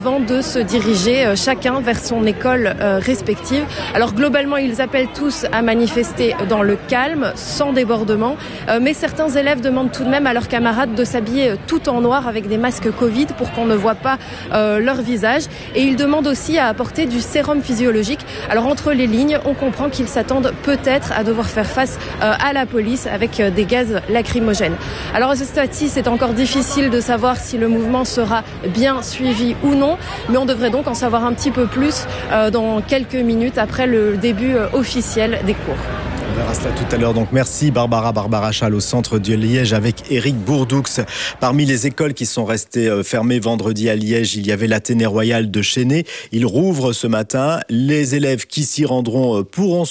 Avant de se diriger chacun vers son école respective. Alors globalement, ils appellent tous à manifester dans le calme, sans débordement, mais certains élèves demandent tout de même à leurs camarades de s'habiller tout en noir avec des masques Covid pour qu'on ne voit pas leur visage. Et ils demandent aussi à apporter du sérum physiologique. Alors entre les lignes, on comprend qu'ils s'attendent peut-être à devoir faire face à la police avec des gaz lacrymogènes. Alors à ce stade-ci, c'est encore difficile de savoir si le mouvement sera bien suivi ou non. Mais on devrait donc en savoir un petit peu plus dans quelques minutes après le début officiel des cours. On verra cela tout à l'heure. Donc merci Barbara Chal au centre de Liège avec Éric Bourdoux. Parmi les écoles qui sont restées fermées vendredi à Liège, il y avait l'Athénée Royal de Chesnay. Il rouvre ce matin. Les élèves qui s'y rendront ne pourront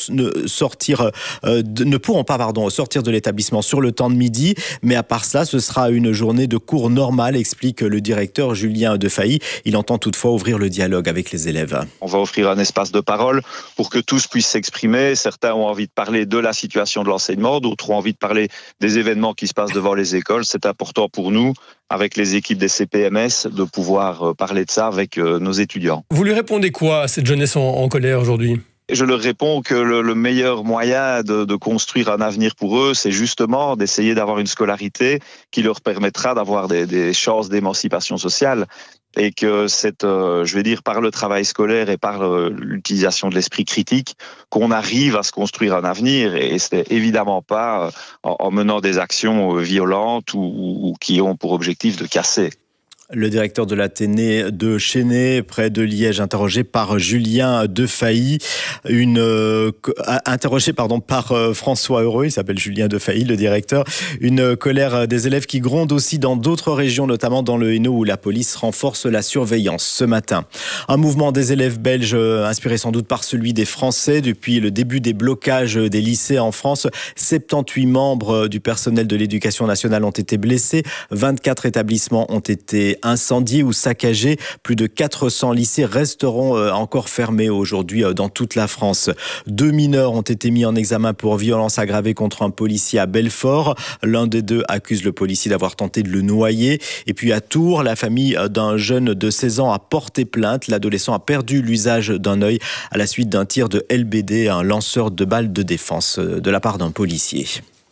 pas sortir de l'établissement sur le temps de midi. Mais à part cela, ce sera une journée de cours normale, explique le directeur Julien Defailly. Il entend toutefois ouvrir le dialogue avec les élèves. On va offrir un espace de parole pour que tous puissent s'exprimer. Certains ont envie de parler de la situation de l'enseignement, d'autres ont envie de parler des événements qui se passent devant les écoles. C'est important pour nous, avec les équipes des CPMS, de pouvoir parler de ça avec nos étudiants. Vous lui répondez quoi à cette jeunesse en colère aujourd'hui ? Je leur réponds que le meilleur moyen de construire un avenir pour eux, c'est justement d'essayer d'avoir une scolarité qui leur permettra d'avoir des chances d'émancipation sociale. Et que c'est, par le travail scolaire et par l'utilisation de l'esprit critique, qu'on arrive à se construire un avenir. Et c'est évidemment pas en menant des actions violentes ou qui ont pour objectif de casser. Le directeur de l'Athénée de Chesnay, près de Liège, interrogé par Julien Defailly, interrogé par François Heureux, il s'appelle Julien Defailly, le directeur. Une colère des élèves qui gronde aussi dans d'autres régions, notamment dans le Hainaut, où la police renforce la surveillance ce matin. Un mouvement des élèves belges, inspiré sans doute par celui des Français. Depuis le début des blocages des lycées en France, 78 membres du personnel de l'éducation nationale ont été blessés. 24 établissements ont été incendiés ou saccagés. Plus de 400 lycées resteront encore fermés aujourd'hui dans toute la France. 2 mineurs ont été mis en examen pour violence aggravée contre un policier à Belfort. L'un des deux accuse le policier d'avoir tenté de le noyer. Et puis à Tours, la famille d'un jeune de 16 ans a porté plainte. L'adolescent a perdu l'usage d'un œil à la suite d'un tir de LBD, un lanceur de balles de défense, de la part d'un policier.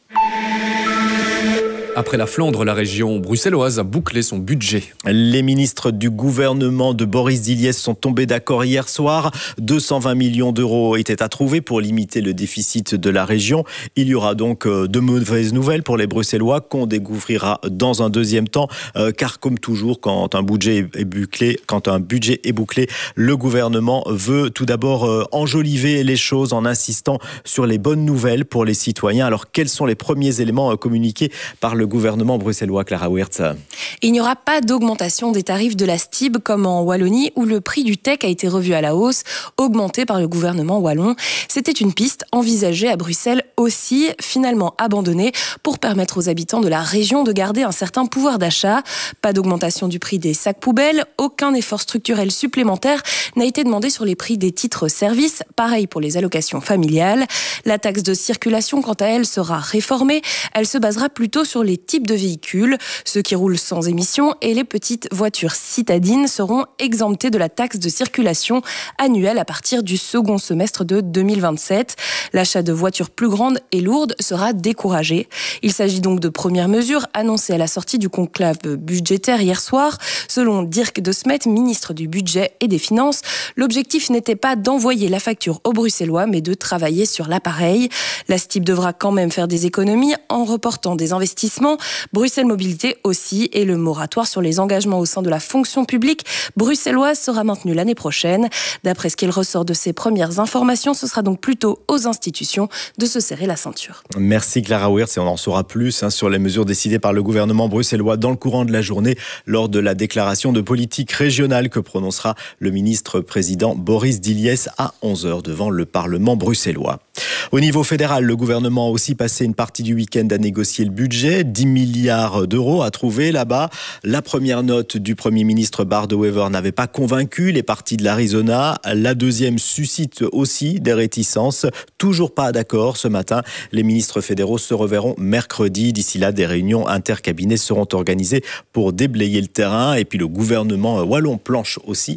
Après la Flandre, la région bruxelloise a bouclé son budget. Les ministres du gouvernement de Boris Diliès sont tombés d'accord hier soir. 220 millions d'euros étaient à trouver pour limiter le déficit de la région. Il y aura donc de mauvaises nouvelles pour les Bruxellois qu'on découvrira dans un deuxième temps. Car comme toujours, quand un budget est bouclé, le gouvernement veut tout d'abord enjoliver les choses en insistant sur les bonnes nouvelles pour les citoyens. Alors quels sont les premiers éléments communiqués par le gouvernement bruxellois, Clara Wirtz? Il n'y aura pas d'augmentation des tarifs de la STIB comme en Wallonie où le prix du TEC a été revu à la hausse, augmenté par le gouvernement wallon. C'était une piste envisagée à Bruxelles aussi, finalement abandonnée pour permettre aux habitants de la région de garder un certain pouvoir d'achat. Pas d'augmentation du prix des sacs poubelles, aucun effort structurel supplémentaire n'a été demandé sur les prix des titres-services, pareil pour les allocations familiales. La taxe de circulation, quant à elle, sera réformée. Elle se basera plutôt sur les types de véhicules, ceux qui roulent sans émission et les petites voitures citadines seront exemptées de la taxe de circulation annuelle à partir du second semestre de 2027. L'achat de voitures plus grandes et lourdes sera découragé. Il s'agit donc de premières mesures annoncées à la sortie du conclave budgétaire hier soir. Selon Dirk De Smet, ministre du Budget et des Finances, l'objectif n'était pas d'envoyer la facture aux Bruxellois, mais de travailler sur l'appareil. La STIB devra quand même faire des économies en reportant des investissements. Bruxelles Mobilité aussi, et le moratoire sur les engagements au sein de la fonction publique bruxelloise sera maintenu l'année prochaine. D'après ce qu'il ressort de ces premières informations, ce sera donc plutôt aux institutions de se serrer la ceinture. Merci Clara Wirtz, et on en saura plus sur les mesures décidées par le gouvernement bruxellois dans le courant de la journée lors de la déclaration de politique régionale que prononcera le ministre-président Boris Diliès à 11h devant le Parlement bruxellois. Au niveau fédéral, le gouvernement a aussi passé une partie du week-end à négocier le budget. 10 milliards d'euros à trouver là-bas. La première note du Premier ministre Bart De Wever n'avait pas convaincu les partis de l'Arizona. La deuxième suscite aussi des réticences. Toujours pas d'accord ce matin. Les ministres fédéraux se reverront mercredi. D'ici là, des réunions intercabinets seront organisées pour déblayer le terrain. Et puis le gouvernement wallon planche aussi